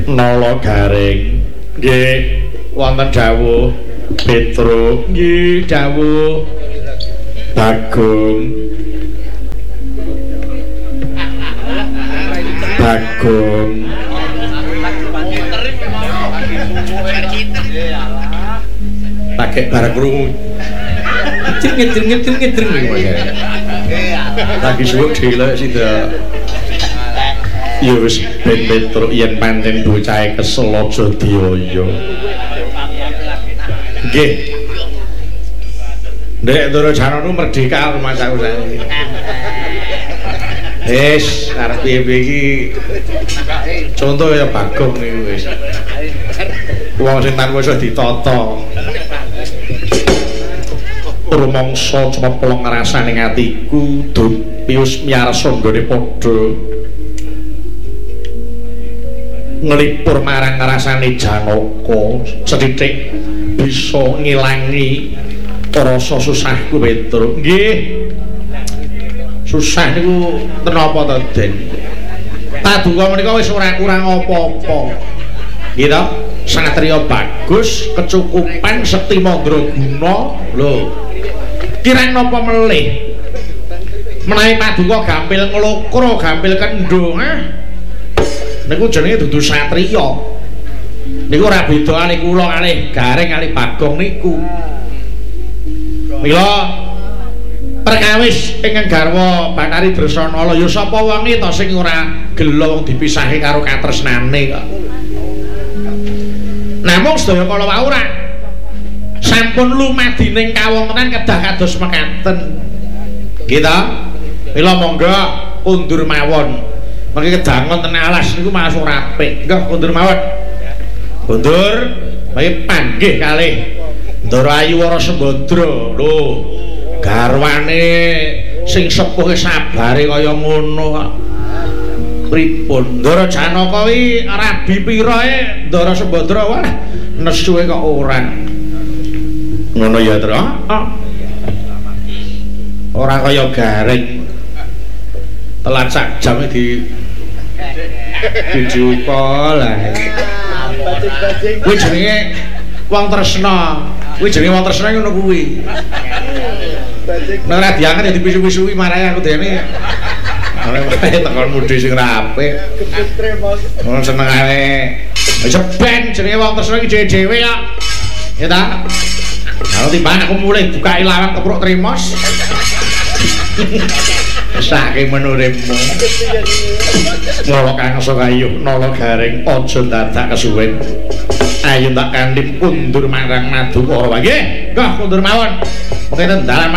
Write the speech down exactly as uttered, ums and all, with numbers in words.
Nala Garing nggih wonten dawuh Petruk nggih dawuh Bagong Bagong pakai barang krungu ngedring ngedring ngedring ngedring lagi suwuk dhewe sida ya wis ben Petruk yen pancen bocahe kesel aja diaya nggih Ndek Ndara Janana merdeka rumah saku saiki wis arep piye-piye iki contoh ya Bagong niku wis wong sing tanpa iso ditata rumangsa cemeplong ngrasaning atiku pius miyarsa nggone padha nglipur marang ngrasane Janaka sethithik bisa ngilangi rasa susahku Petruk nggih susah niku kenapa to Den paduka menika wis ora kurang apa-apa nggih to satriya bagus kecukupan sekti mandraguna lho kirang napa melih menawi paduka gampil nglokro gampil kendho ah niku jenenge dudu satriya niku ora beda kalih kula kalih Garing kalih Bagong niku mila perkawis ingkang garwa Banari Dresanala ya sapa wonge to sing ora gelo wong dipisahi karo katresnane kok namung sedaya kala wau ora sampun lumadining kawontenan kedah kados mekaten kita mila monggo kundur mawon mengki kedangon ten alas niku malah ora apik nggih kundur mawon kundur mengki panggih kalih Ndara Ayuwara Sembadra lho garwane sing sepuh sabare kaya ngono kok pripun Ndara Janaka kuwi rabi pira e Ndara Sembadra wah nesuhe kok ora ngono ya Tru ora kaya Garing telat sak jam di dijupa lah kuwi jenenge wong tresna kuwi jenenge wong tresna ngono kuwi nek ora diangkat ya dipisu-pisui marahe aku dene tekan mudhi sing rapi ngono senengane wis ben jenenge wong tresna iki dhewe-dhewe kok ya ta kalau timbang aku mulai buka ilawang kepruk trimos saking menuripmu Nala Kangsa kayuh Nala Garing aja dadak kesuwen ayo tak kandhip kundur marang Madukara nggih nggih kundur mawon mengken dalam